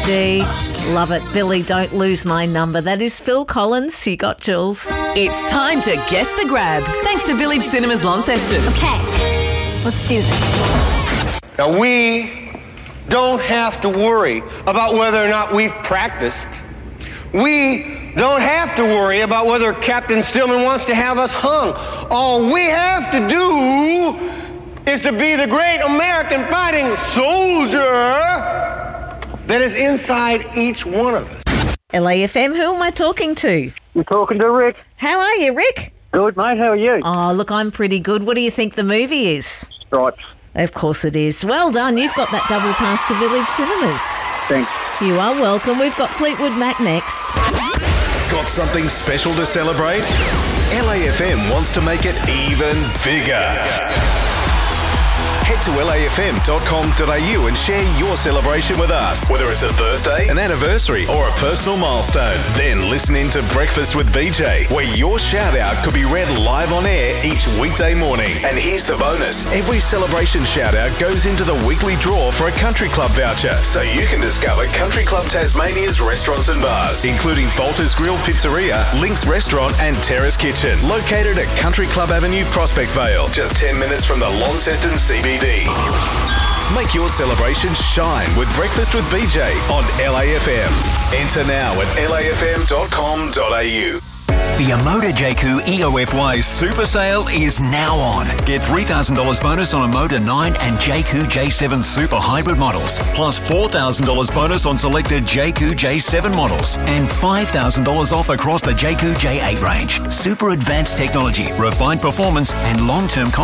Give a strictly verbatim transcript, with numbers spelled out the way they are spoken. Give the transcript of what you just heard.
D. Love it. Billy, don't lose my number. That is Phil Collins. You got Jules. It's time to guess the grab. Thanks to Village Cinemas Launceston. Okay, let's do this. Now, we don't have to worry about whether or not we've practiced. We don't have to worry about whether Captain Stillman wants to have us hung. All we have to do is to be the great American fighting soldier that is inside each one of us. L A F M, who am I talking to? You're talking to Rick. How are you, Rick? Good, mate. How are you? Oh, look, I'm pretty good. What do you think the movie is? Stripes. Of course it is. Well done. You've got that double pass to Village Cinemas. Thanks. You are welcome. We've got Fleetwood Mac next. Got something special to celebrate? L A F M wants to make it even bigger. Head to L A F M dot com dot A U and share your celebration with us. Whether it's a birthday, an anniversary, or a personal milestone. Then listen in to Breakfast with B J, where your shout-out could be read live on air each weekday morning. And here's the bonus. Every celebration shout-out goes into the weekly draw for a Country Club voucher, so you can discover Country Club Tasmania's restaurants and bars, including Bolter's Grill Pizzeria, Link's Restaurant, and Terrace Kitchen, located at Country Club Avenue, Prospect Vale, just ten minutes from the Launceston C B D. Make your celebration shine with Breakfast with B J on L A F M. Enter now at L A F M dot com dot A U. The Amoda J Q E O F Y Super Sale is now on. Get three thousand dollars bonus on Amoda nine and J Q J seven Super Hybrid models, plus four thousand dollars bonus on selected J Q J seven models, and five thousand dollars off across the J Q J eight range. Super advanced technology, refined performance, and long-term